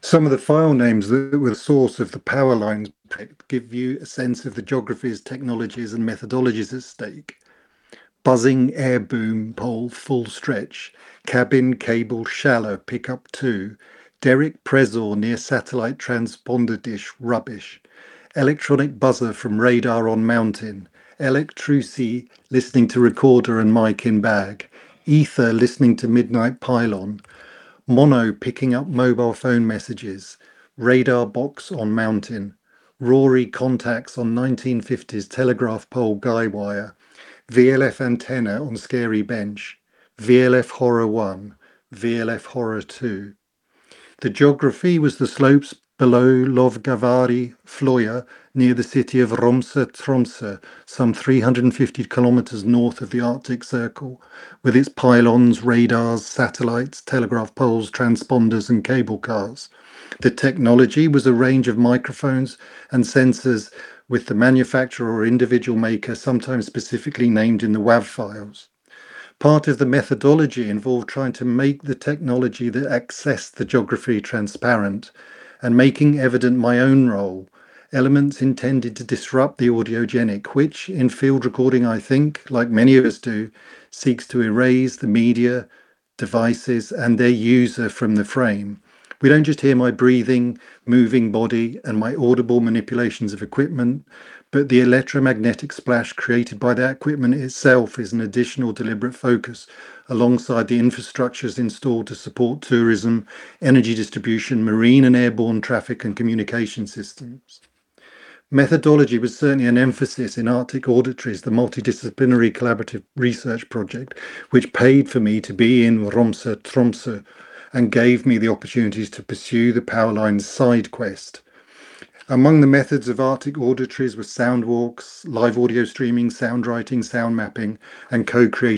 Some of the file names that were the source of the power lines project give you a sense of the geographies, technologies, and methodologies at stake. Buzzing air boom pole full stretch, cabin cable shallow pickup 2, Derek Prezor near satellite transponder dish rubbish, electronic buzzer from radar on mountain, Electruci listening to recorder and mic in bag, Ether listening to midnight pylon, Mono picking up mobile phone messages, radar box on mountain, Rory contacts on 1950s telegraph pole guy wire, VLF antenna on scary bench, VLF horror 1, VLF horror 2. The geography was the slopes below Lovgavari, Floya, near the city of Romsa Tromsø, some 350 kilometers north of the Arctic Circle, with its pylons, radars, satellites, telegraph poles, transponders, and cable cars. The technology was a range of microphones and sensors, with the manufacturer or individual maker sometimes specifically named in the WAV files. Part of the methodology involved trying to make the technology that accessed the geography transparent and making evident my own role, elements intended to disrupt the audiogenic, which in field recording, I think, like many of us do, seeks to erase the media, devices, and their user from the frame. We don't just hear my breathing, moving body, and my audible manipulations of equipment, but the electromagnetic splash created by that equipment itself is an additional deliberate focus alongside the infrastructures installed to support tourism, energy distribution, marine and airborne traffic and communication systems. Methodology was certainly an emphasis in Arctic Auditories, the multidisciplinary collaborative research project, which paid for me to be in Romsa Tromsø and gave me the opportunities to pursue the Powerline side quest. Among the methods of Arctic Auditories were sound walks, live audio streaming, sound writing, sound mapping, and co-creating